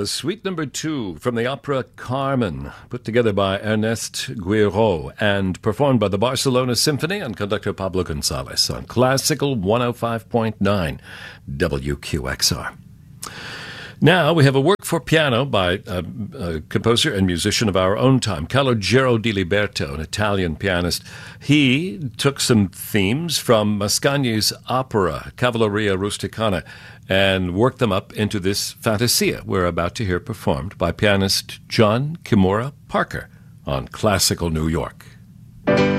The Suite Number 2 from the opera Carmen, put together by Ernest Guiraud and performed by the Barcelona Symphony and conductor Pablo Gonzalez on Classical 105.9 WQXR. Now we have a work for piano by a composer and musician of our own time, Calogero di Liberto, an Italian pianist. He took some themes from Mascagni's opera, Cavalleria Rusticana, and worked them up into this fantasia we're about to hear performed by pianist John Kimura Parker on Classical New York.